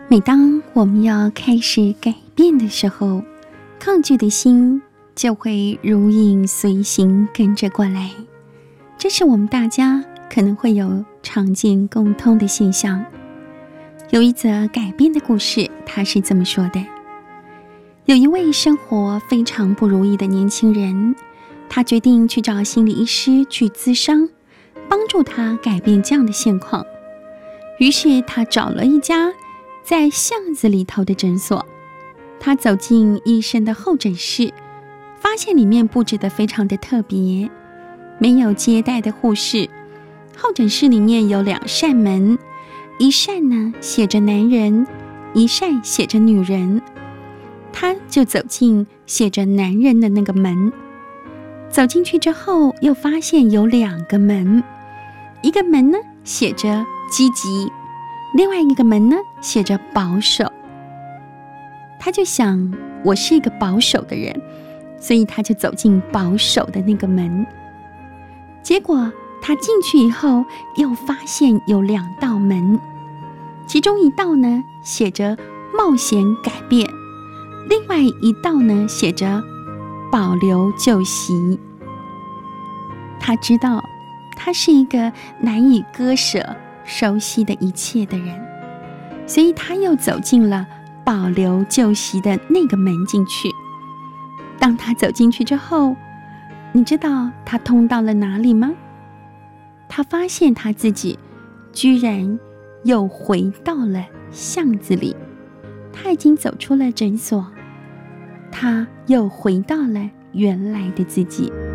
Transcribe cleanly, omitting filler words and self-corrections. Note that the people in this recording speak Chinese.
每当我们要开始改变的时候，抗拒的心就会如影随形跟着过来。这是我们大家可能会有常见共通的现象。有一则改变的故事，他是这么说的：有一位生活非常不如意的年轻人，他决定去找心理医师去咨商，帮助他改变这样的现况。于是他找了一家在巷子里头的诊所。他走进医生的候诊室，发现里面布置得非常的特别，没有接待的护士。候诊室里面有2扇门，一扇呢写着男人，一扇写着女人。他就走进写着男人的那个门。走进去之后，又发现有2个门，一个门呢写着积极，另外一个门呢写着保守。他就想，我是一个保守的人，所以他就走进保守的那个门。结果他进去以后，又发现有2道门，其中一道呢写着冒险改变，另外一道呢写着保留旧习。他知道他是一个难以割舍熟悉的一切的人，所以他又走进了保留旧习的那个门进去。当他走进去之后，你知道他通到了哪里吗？他发现他自己居然又回到了巷子里。他已经走出了诊所，他又回到了原来的自己。